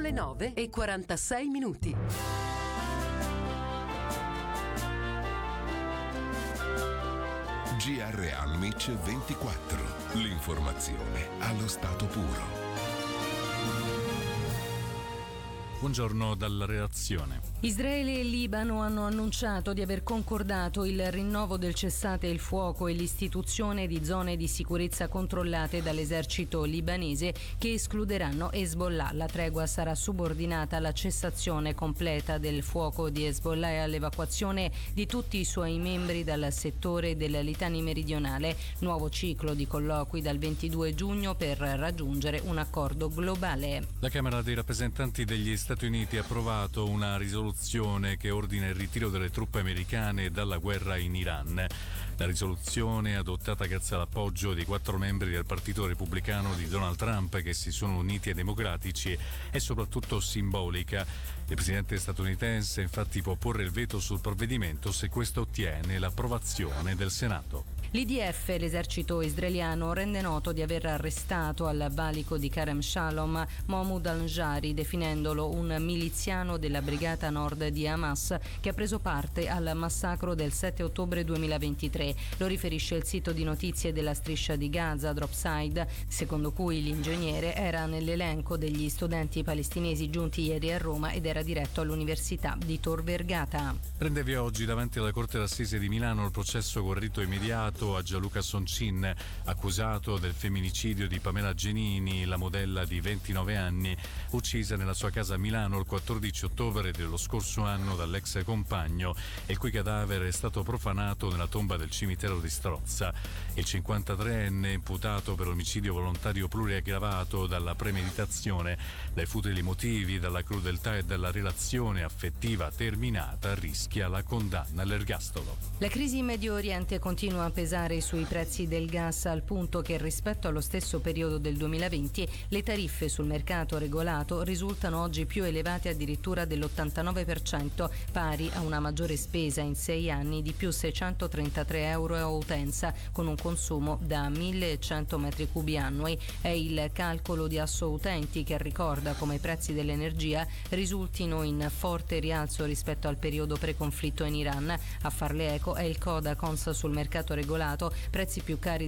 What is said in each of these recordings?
le 9:46. GR Almic 24. L'informazione allo stato puro. Buongiorno dalla redazione. Israele e Libano hanno annunciato di aver concordato il rinnovo del cessate il fuoco e l'istituzione di zone di sicurezza controllate dall'esercito libanese che escluderanno Hezbollah. La tregua sarà subordinata alla cessazione completa del fuoco di Hezbollah e all'evacuazione di tutti i suoi membri dal settore del Litani meridionale. Nuovo ciclo di colloqui dal 22 giugno per raggiungere un accordo globale. La Camera dei rappresentanti degli Stati Uniti ha approvato una risoluzione che ordina il ritiro delle truppe americane dalla guerra in Iran. La risoluzione, adottata grazie all'appoggio dei 4 membri del Partito Repubblicano di Donald Trump che si sono uniti ai democratici, è soprattutto simbolica. Il presidente statunitense infatti può porre il veto sul provvedimento se questo ottiene l'approvazione del Senato. L'IDF, l'esercito israeliano, rende noto di aver arrestato al valico di Kerem Shalom Mahmoud al-Jari, definendolo un miliziano della brigata nord di Hamas che ha preso parte al massacro del 7 ottobre 2023. Lo riferisce il sito di notizie della striscia di Gaza, Dropside, secondo cui l'ingegnere era nell'elenco degli studenti palestinesi giunti ieri a Roma ed era diretto all'Università di Tor Vergata. Prende via oggi davanti alla Corte d'Assise di Milano il processo con rito immediato a Gianluca Soncin, accusato del femminicidio di Pamela Genini, la modella di 29 anni, uccisa nella sua casa a Milano il 14 ottobre dello scorso anno dall'ex compagno, il cui cadavere è stato profanato nella tomba del cimitero di Strozza. Il 53enne, imputato per omicidio volontario pluriaggravato dalla premeditazione, dai futili motivi, dalla crudeltà e dalla relazione affettiva terminata, rischia la condanna all'ergastolo. La crisi in Medio Oriente continua a pesare sui prezzi del gas, al punto che rispetto allo stesso periodo del 2020 le tariffe sul mercato regolato risultano oggi più elevate addirittura dell'89%, pari a una maggiore spesa in 6 anni di più 633 euro a utenza, con un consumo da 1.100 metri cubi annui. È il calcolo di Assoutenti che ricorda come i prezzi dell'energia risultino in forte rialzo rispetto al periodo preconflitto in Iran. A farle eco è il Codacons sul mercato regolato, prezzi più cari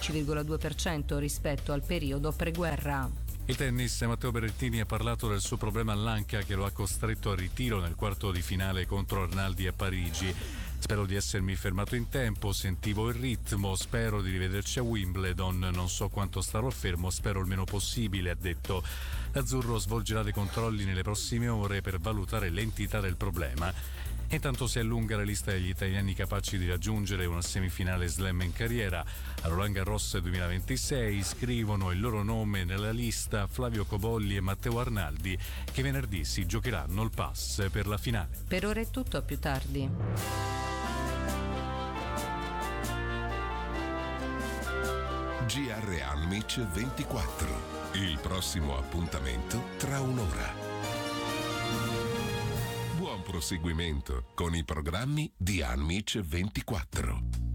dell'11,2% rispetto al periodo preguerra. Il tennis, Matteo Berrettini ha parlato del suo problema all'anca che lo ha costretto al ritiro nel quarto di finale contro Arnaldi a Parigi. Spero di essermi fermato in tempo, sentivo il ritmo, spero di rivederci a Wimbledon, non so quanto starò fermo, spero il meno possibile, ha detto. L'azzurro svolgerà dei controlli nelle prossime ore per valutare l'entità del problema. Intanto si allunga la lista degli italiani capaci di raggiungere una semifinale slam in carriera. A Roland Garros 2026 scrivono il loro nome nella lista Flavio Cobolli e Matteo Arnaldi, che venerdì si giocheranno il pass per la finale. Per ora è tutto, a più tardi. GR Almic 24. Il prossimo appuntamento tra un'ora. Buon proseguimento con i programmi di Almic 24.